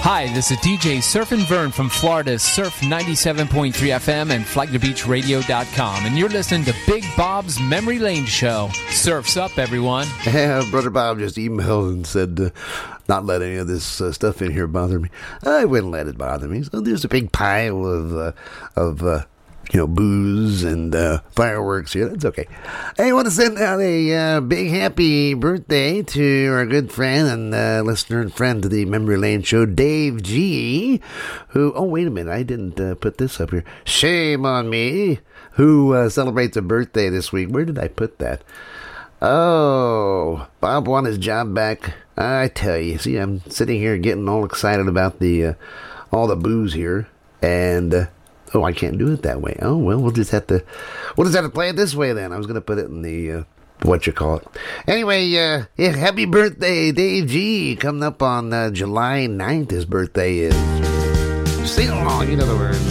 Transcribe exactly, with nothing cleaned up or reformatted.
Hi, this is D J Surfin' Vern from Florida's Surf ninety-seven point three F M and Flagler Beach Radio dot com, and you're listening to Big Bob's Memory Lane Show. Surf's up, everyone. Yeah, Brother Bob just emailed and said, uh, not let any of this uh, stuff in here bother me. I wouldn't let it bother me. So there's a big pile of, uh, of uh, you know, booze and uh, fireworks here. That's okay. I want to send out a uh, big happy birthday to our good friend and uh, listener and friend to the Memory Lane Show, Dave G., who, oh, wait a minute, I didn't uh, put this up here. Shame on me. Who uh, celebrates a birthday this week. Where did I put that? Oh, Bob won his job back. I tell you, see, I'm sitting here getting all excited about the uh, all the booze here, and uh, oh, I can't do it that way. Oh, well, we'll just have to, we'll just have to play it this way then. I was going to put it in the, uh, what you call it. Anyway, uh, yeah, happy birthday, Dave G. Coming up on uh, July ninth, his birthday is. Sing along, in other words.